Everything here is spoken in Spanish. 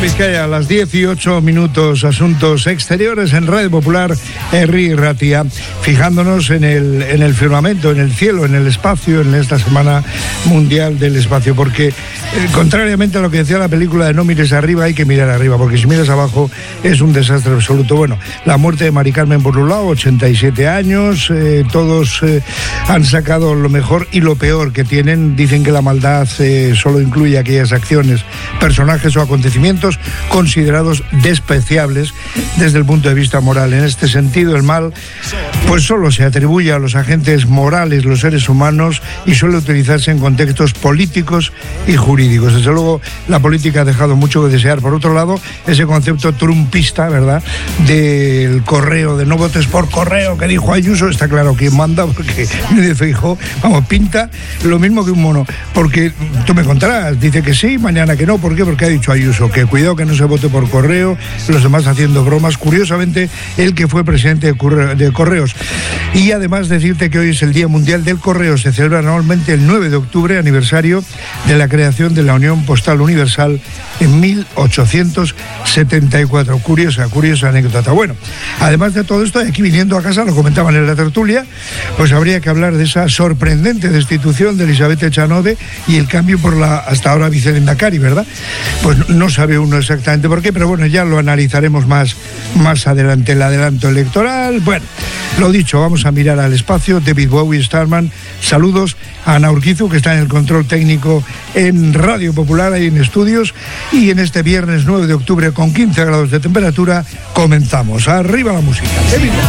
Vizcaya, a las 18 minutos, asuntos exteriores en Radio Popular, Herri Ratia, fijándonos en el firmamento, en el cielo, en el espacio, en esta Semana Mundial del Espacio, porque contrariamente a lo que decía la película de No mires arriba, hay que mirar arriba, porque si miras abajo es un desastre absoluto. Bueno, la muerte de Mari Carmen por un lado, 87 años, todos han sacado lo mejor y lo peor que tienen. Dicen que la maldad solo incluye aquellas acciones, personajes o acontecimientos considerados despreciables desde el punto de vista moral. En este sentido, el mal pues solo se atribuye a los agentes morales, los seres humanos, y suele utilizarse en contextos políticos y jurídicos. Desde luego, la política ha dejado mucho que desear. Por otro lado, ese concepto trumpista, ¿verdad?, del correo, de no votes por correo, que dijo Ayuso, está claro quién manda, porque de Feijóo, vamos, pinta lo mismo que un mono. Porque tú me contarás, dice que sí, mañana que no. ¿Por qué? Porque ha dicho Ayuso que cuidado que no se vote por correo, los demás haciendo bromas. Curiosamente, él que fue presidente de Correos. Y además decirte que hoy es el Día Mundial del Correo. Se celebra anualmente el 9 de octubre, aniversario de la creación de la Unión Postal Universal en 1874. Curiosa anécdota. Bueno, además de todo esto, aquí viniendo a casa, lo comentaban en la tertulia, pues habría que hablar de esa sorprendente destitución de Elisabeth Echanove y el cambio por la hasta ahora vicelehendakari, ¿verdad? Pues no sabe uno exactamente por qué, pero bueno, ya lo analizaremos más adelante, el adelanto electoral. Bueno, lo dicho, vamos a mirar al espacio. David Bowie, Starman, saludos a Ana Urquizu, que está en el control técnico en Radio Popular, ahí en estudios, y en este viernes 9 de octubre con 15 grados de temperatura comenzamos. Arriba la música.